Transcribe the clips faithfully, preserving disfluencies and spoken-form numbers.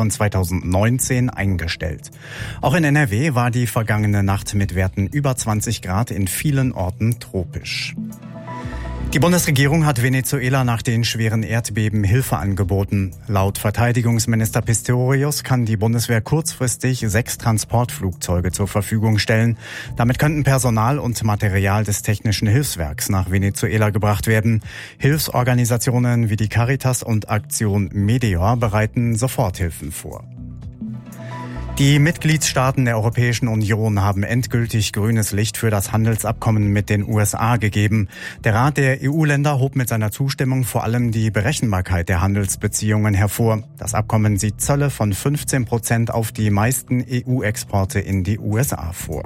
von zweitausendneunzehn eingestellt. Auch in N R W war die vergangene Nacht mit Werten über zwanzig Grad in vielen Orten tropisch. Die Bundesregierung hat Venezuela nach den schweren Erdbeben Hilfe angeboten. Laut Verteidigungsminister Pistorius kann die Bundeswehr kurzfristig sechs Transportflugzeuge zur Verfügung stellen. Damit könnten Personal und Material des Technischen Hilfswerks nach Venezuela gebracht werden. Hilfsorganisationen wie die Caritas und Aktion Meteor bereiten Soforthilfen vor. Die Mitgliedstaaten der Europäischen Union haben endgültig grünes Licht für das Handelsabkommen mit den U S A gegeben. Der Rat der E U-Länder hob mit seiner Zustimmung vor allem die Berechenbarkeit der Handelsbeziehungen hervor. Das Abkommen sieht Zölle von fünfzehn Prozent auf die meisten E U-Exporte in die U S A vor.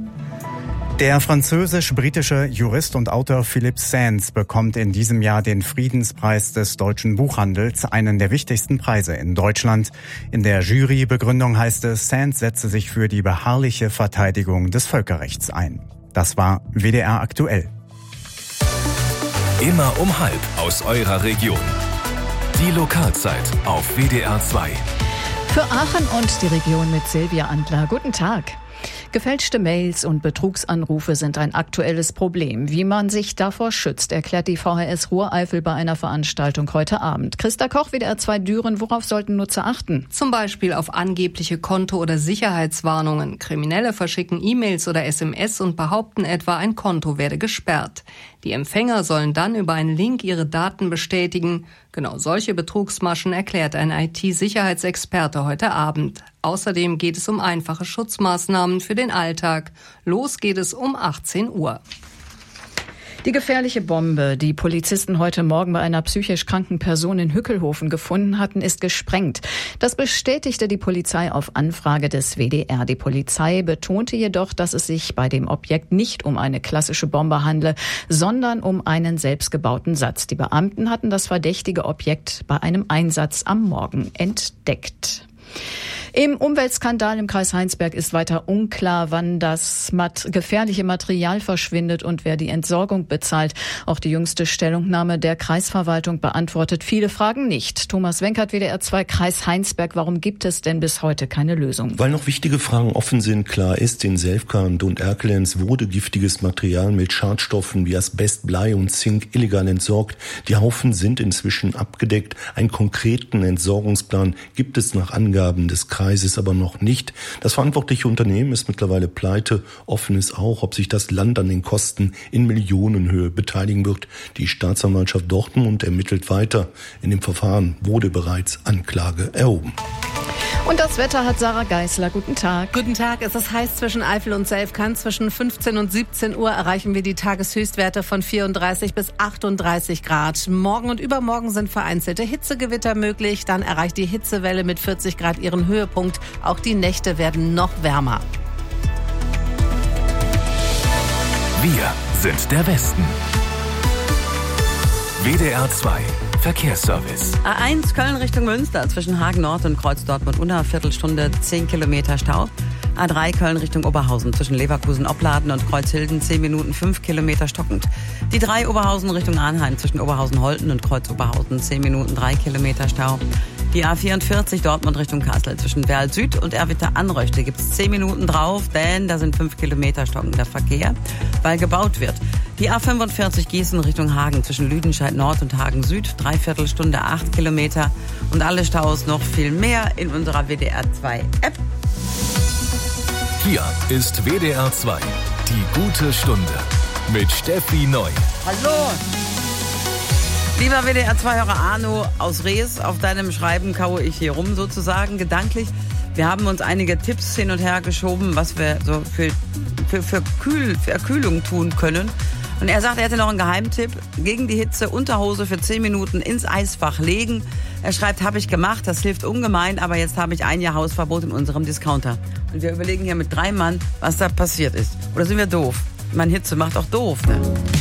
Der französisch-britische Jurist und Autor Philippe Sands bekommt in diesem Jahr den Friedenspreis des deutschen Buchhandels, einen der wichtigsten Preise in Deutschland. In der Jurybegründung heißt es, Sands setze sich für die beharrliche Verteidigung des Völkerrechts ein. Das war W D R aktuell. Immer um halb aus eurer Region. Die Lokalzeit auf W D R zwei. Für Aachen und die Region mit Silvia Antler. Guten Tag. Gefälschte Mails und Betrugsanrufe sind ein aktuelles Problem. Wie man sich davor schützt, erklärt die V H S Ruhr-Eifel bei einer Veranstaltung heute Abend. Christa Koch, W D R zwei Düren, worauf sollten Nutzer achten? Zum Beispiel auf angebliche Konto- oder Sicherheitswarnungen. Kriminelle verschicken E-Mails oder S M S und behaupten etwa, ein Konto werde gesperrt. Die Empfänger sollen dann über einen Link ihre Daten bestätigen. Genau solche Betrugsmaschen erklärt ein I T-Sicherheitsexperte heute Abend. Außerdem geht es um einfache Schutzmaßnahmen für den Alltag. Los geht es um achtzehn Uhr. Die gefährliche Bombe, die Polizisten heute Morgen bei einer psychisch kranken Person in Hückelhofen gefunden hatten, ist gesprengt. Das bestätigte die Polizei auf Anfrage des W D R. Die Polizei betonte jedoch, dass es sich bei dem Objekt nicht um eine klassische Bombe handle, sondern um einen selbstgebauten Satz. Die Beamten hatten das verdächtige Objekt bei einem Einsatz am Morgen entdeckt. Im Umweltskandal im Kreis Heinsberg ist weiter unklar, wann das mat- gefährliche Material verschwindet und wer die Entsorgung bezahlt. Auch die jüngste Stellungnahme der Kreisverwaltung beantwortet viele Fragen nicht. Thomas Wenkert, W D R zwei Kreis Heinsberg. Warum gibt es denn bis heute keine Lösung? Weil noch wichtige Fragen offen sind. Klar ist, in Selfkant und Erkelenz wurde giftiges Material mit Schadstoffen wie Asbest, Blei und Zink illegal entsorgt. Die Haufen sind inzwischen abgedeckt. Einen konkreten Entsorgungsplan gibt es nach Angaben des Kreises aber noch nicht. Das verantwortliche Unternehmen ist mittlerweile pleite. Offen ist auch, ob sich das Land an den Kosten in Millionenhöhe beteiligen wird. Die Staatsanwaltschaft Dortmund ermittelt weiter. In dem Verfahren wurde bereits Anklage erhoben. Und das Wetter hat Sarah Geisler. Guten Tag. Guten Tag. Es ist heiß zwischen Eifel und Selfkant. Zwischen fünfzehn und siebzehn Uhr erreichen wir die Tageshöchstwerte von vierunddreißig bis achtunddreißig Grad. Morgen und übermorgen sind vereinzelte Hitzegewitter möglich. Dann erreicht die Hitzewelle mit vierzig Grad ihren Höhepunkt. Auch die Nächte werden noch wärmer. Wir sind der Westen. W D R zwei Verkehrsservice. A eins Köln Richtung Münster zwischen Hagen Nord und Kreuz Dortmund-Unna, Viertelstunde, zehn Kilometer Stau. A drei Köln Richtung Oberhausen zwischen Leverkusen-Opladen und Kreuzhilden, zehn Minuten, fünf Kilometer stockend. Die drei Oberhausen Richtung Arnheim zwischen Oberhausen-Holten und Kreuz-Oberhausen, zehn Minuten, drei Kilometer Stau. Die A vierundvierzig Dortmund Richtung Kassel zwischen Werl Süd und Erwitter-Anröchte gibt es zehn Minuten drauf, denn da sind fünf Kilometer stockender Verkehr, weil gebaut wird. Die A fünfundvierzig Gießen Richtung Hagen zwischen Lüdenscheid Nord und Hagen Süd, Dreiviertelstunde, acht Kilometer. Und alle Staus noch viel mehr in unserer W D R zwei App. Hier ist W D R zwei, die gute Stunde mit Steffi Neu. Hallo! Lieber W D R zwei-Hörer Arno aus Rees, auf deinem Schreiben kaue ich hier rum sozusagen, gedanklich. Wir haben uns einige Tipps hin und her geschoben, was wir so für, für, für, Kühl, für Erkühlung tun können. Und er sagt, er hätte noch einen Geheimtipp. Gegen die Hitze Unterhose für zehn Minuten ins Eisfach legen. Er schreibt, habe ich gemacht, das hilft ungemein, aber jetzt habe ich ein Jahr Hausverbot in unserem Discounter. Und wir überlegen hier mit drei Mann, was da passiert ist. Oder sind wir doof? Ich meine, Hitze macht auch doof, ne?